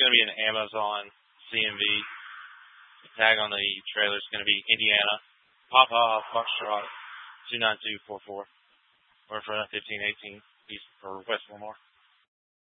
going to be an Amazon CMV. The tag on the trailer is going to be Indiana Papa Foxtrot 29244. Or for 1518 East or West Lamar.